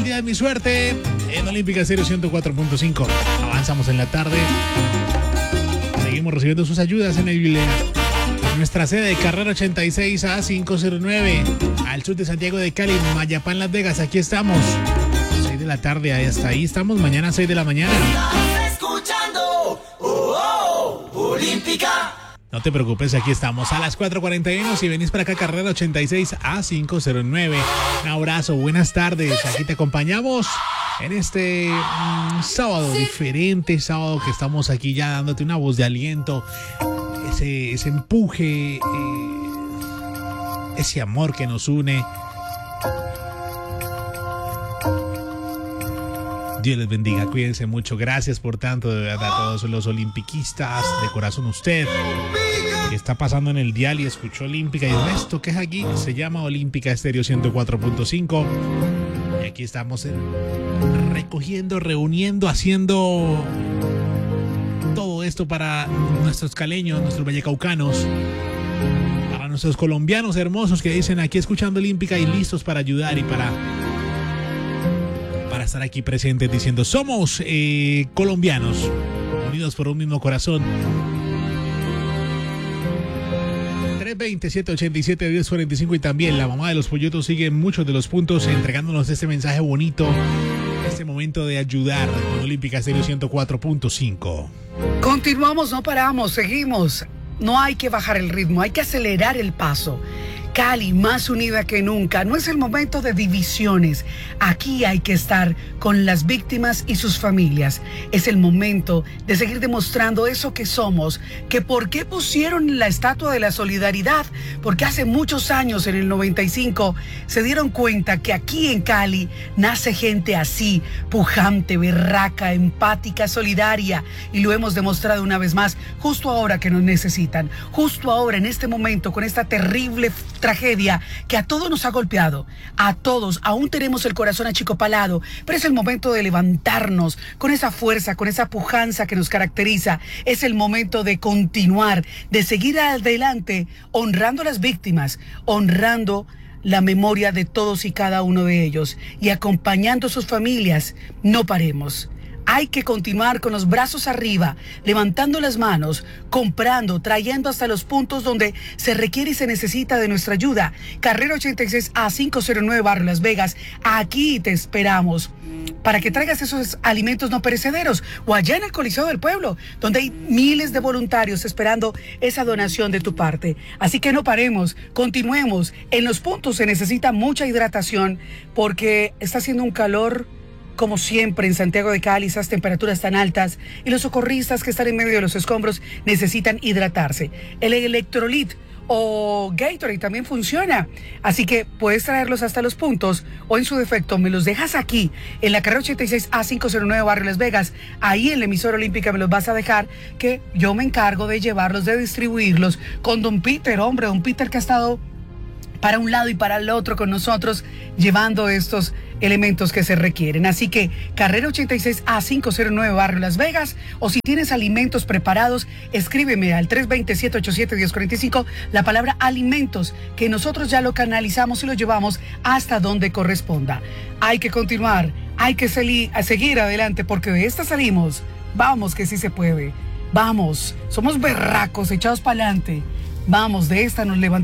día de mi suerte en Olímpica Estéreo 104.5. Avanzamos en la tarde. Seguimos recibiendo sus ayudas en nuestra sede de Carrera 86 a 509, al sur de Santiago de Cali, Mayapán, Las Vegas. Aquí estamos. 6 de la tarde, hasta ahí estamos. Mañana 6 de la mañana. Estás escuchando Olímpica. No te preocupes, aquí estamos a las 4:41. Si venís para acá, Carrera 86 a 509. Un abrazo, buenas tardes. Aquí te acompañamos en este sábado diferente, sábado que estamos aquí ya dándote una voz de aliento, ese empuje, ese amor que nos une. Dios les bendiga, cuídense mucho. Gracias por tanto, de verdad, a todos los olimpiquistas. De corazón, usted que está pasando en el dial y escuchó Olímpica y el resto que es aquí, se llama Olímpica Estéreo 104.5. Y aquí estamos recogiendo, reuniendo, haciendo todo esto para nuestros caleños, nuestros vallecaucanos, para nuestros colombianos hermosos que dicen aquí escuchando Olímpica y listos para ayudar y para estar aquí presentes diciendo somos colombianos, unidos por un mismo corazón. 320-787-1045 y también la mamá de los pollitos sigue en muchos de los puntos entregándonos este mensaje bonito, este momento de ayudar con Olímpica Estéreo 104.5. Continuamos, no paramos, seguimos. No hay que bajar el ritmo, hay que acelerar el paso. Cali, más unida que nunca. No es el momento de divisiones. Aquí hay que estar con las víctimas y sus familias. Es el momento de seguir demostrando eso que somos. Que por qué pusieron la estatua de la solidaridad. Porque hace muchos años, en el 95, se dieron cuenta que aquí en Cali nace gente así, pujante, berraca, empática, solidaria. Y lo hemos demostrado una vez más, justo ahora que nos necesitan. Justo ahora, en este momento, con esta terrible tragedia que a todos nos ha golpeado, a todos, aún tenemos el corazón achicopalado, pero es el momento de levantarnos con esa fuerza, con esa pujanza que nos caracteriza. Es el momento de continuar, de seguir adelante, honrando a las víctimas, honrando la memoria de todos y cada uno de ellos y acompañando a sus familias. No paremos. Hay que continuar con los brazos arriba, levantando las manos, comprando, trayendo hasta los puntos donde se requiere y se necesita de nuestra ayuda. Carrera 86 a 509 Barrio Las Vegas. Aquí te esperamos para que traigas esos alimentos no perecederos, o allá en el Coliseo del Pueblo, donde hay miles de voluntarios esperando esa donación de tu parte. Así que no paremos, continuemos. En los puntos se necesita mucha hidratación porque está haciendo un calor como siempre en Santiago de Cali, esas temperaturas tan altas, y los socorristas que están en medio de los escombros necesitan hidratarse. El Electrolit o Gatorade también funciona, así que puedes traerlos hasta los puntos o en su defecto me los dejas aquí en la carrera 86 a 509 Barrio Las Vegas. Ahí en la emisora Olímpica me los vas a dejar, que yo me encargo de llevarlos, de distribuirlos con don Peter, hombre, don Peter que ha estado para un lado y para el otro con nosotros, llevando estos elementos que se requieren. Así que carrera 86 a 509 Barrio Las Vegas, o si tienes alimentos preparados, escríbeme al 320-787-1045 la palabra alimentos, que nosotros ya lo canalizamos y lo llevamos hasta donde corresponda. Hay que continuar, hay que seguir adelante, porque de esta salimos. Vamos, que sí se puede. Vamos, somos berracos, echados para adelante. Vamos, de esta nos levantamos.